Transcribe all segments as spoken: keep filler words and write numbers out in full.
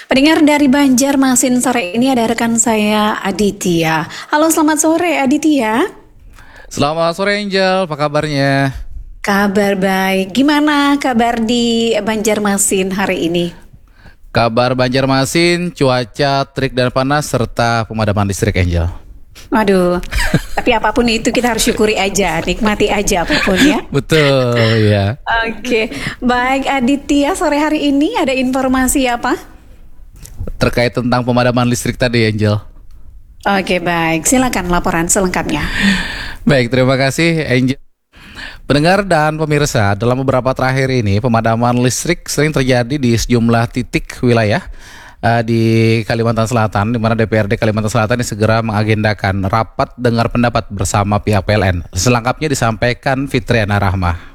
Pendengar dari Banjarmasin sore ini ada rekan saya Aditya. Halo, selamat sore Aditya. Selamat sore Angel, apa kabarnya? Kabar baik. Gimana kabar di Banjarmasin hari ini? Kabar Banjarmasin, cuaca terik dan panas serta pemadaman listrik Angel. Waduh, tapi apapun itu kita harus syukuri aja, nikmati aja apapun ya. Betul ya. Oke, baik Aditya, sore hari ini ada informasi apa? Terkait tentang pemadaman listrik tadi Angel. Oke, baik, silakan laporan selengkapnya. Baik, terima kasih Angel. Pendengar dan pemirsa, dalam beberapa terakhir ini pemadaman listrik sering terjadi di sejumlah titik wilayah uh, di Kalimantan Selatan, di mana D P R D Kalimantan Selatan ini segera mengagendakan rapat dengar pendapat bersama pihak P L N. Selengkapnya disampaikan Fitriana Rahmah.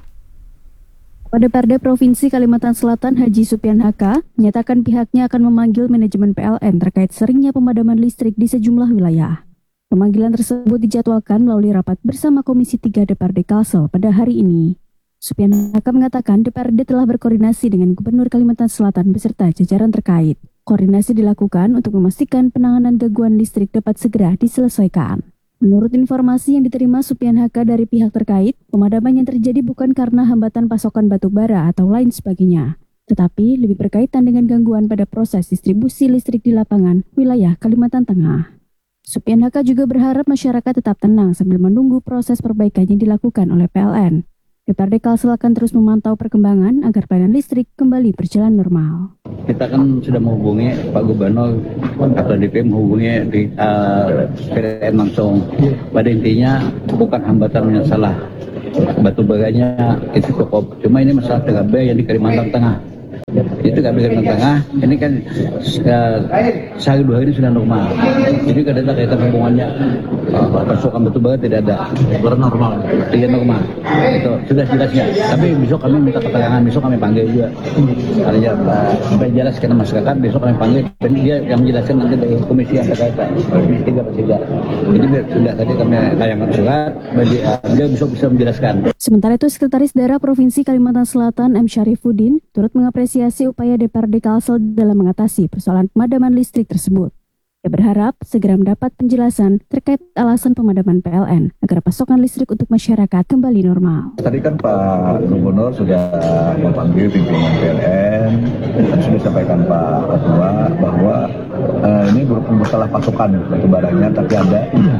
D P R D Provinsi Kalimantan Selatan Haji Supian Haka menyatakan pihaknya akan memanggil manajemen P L N terkait seringnya pemadaman listrik di sejumlah wilayah. Pemanggilan tersebut dijadwalkan melalui rapat bersama Komisi tiga D P R D Kalsel pada hari ini. Supian Haka mengatakan D P R D telah berkoordinasi dengan Gubernur Kalimantan Selatan beserta jajaran terkait. Koordinasi dilakukan untuk memastikan penanganan gangguan listrik dapat segera diselesaikan. Menurut informasi yang diterima Supian Haka dari pihak terkait, pemadaman yang terjadi bukan karena hambatan pasokan batu bara atau lain sebagainya, tetapi lebih berkaitan dengan gangguan pada proses distribusi listrik di lapangan wilayah Kalimantan Tengah. Supian Haka juga berharap masyarakat tetap tenang sambil menunggu proses perbaikan yang dilakukan oleh P L N. D P R D Kalsel akan terus memantau perkembangan agar pelayanan listrik kembali berjalan normal. Kita kan sudah menghubungi Pak Gubernur atau D P M menghubungi di uh, P L N langsung. Pada intinya bukan hambatan yang salah, batu baranya itu cukup. Cuma ini masalah T K B yang di Kalimantan Tengah. Itu nggak bisa Kalimantan Tengah. Ini kan uh, sehari dua hari sudah normal. Jadi tidak ada kaitan hubungannya. Uh, pasokan batu bara tidak ada. Baru normal. Tidak normal. Itu sudah jelasnya. Tapi besok kami minta keterangan. Besok kami panggil juga. Artinya sampai jelas karena masyarakat. Besok kami panggil. Dan dia yang menjelaskan nanti dari komisi yang terkait. Komisi tiga tiga. Jadi sudah tadi kami tayangkan surat. Dia besok bisa menjelaskan. Sementara itu Sekretaris Daerah Provinsi Kalimantan Selatan M Syarifuddin turut mengapresiasi upaya D P R D Kalsel dalam mengatasi persoalan pemadaman listrik tersebut. Dia berharap segera mendapat penjelasan terkait alasan pemadaman P L N agar pasokan listrik untuk masyarakat kembali normal. Tadi kan Pak Gubernur sudah memanggil pimpinan P L N dan sudah disampaikan Pak Ketua bahwa uh, ini bukan masalah pasokan batu baranya, tapi ada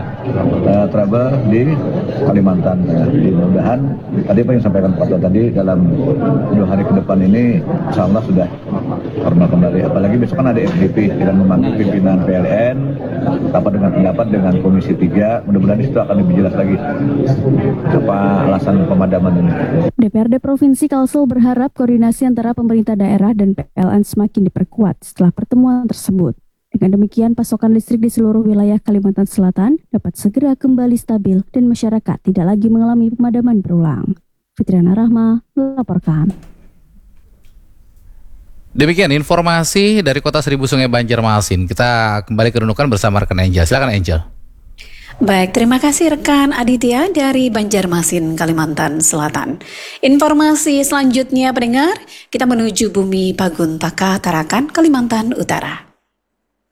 uh, trouble di Kalimantan. Ya. Mudah-mudahan tadi apa yang disampaikan Pak Ketua tadi dalam dua hari ke depan ini insya Allah sudah normal kembali. Apalagi besok kan ada F D P dan memanggil pimpinan P L N rapat dengan pendapat dengan Komisi tiga, mudah-mudahan di situ akan lebih jelas lagi apa alasan pemadaman ini. D P R D Provinsi Kalsel berharap koordinasi antara pemerintah daerah dan P L N semakin diperkuat setelah pertemuan tersebut. Dengan demikian, pasokan listrik di seluruh wilayah Kalimantan Selatan dapat segera kembali stabil dan masyarakat tidak lagi mengalami pemadaman berulang. Fitriana Rahma melaporkan. Demikian informasi dari Kota Seribu Sungai Banjarmasin. Kita kembali kedudukan bersama rekan Angel. Silakan Angel. Baik, terima kasih rekan Aditya dari Banjarmasin, Kalimantan Selatan. Informasi selanjutnya pendengar, kita menuju Bumi Paguntaka, Tarakan, Kalimantan Utara.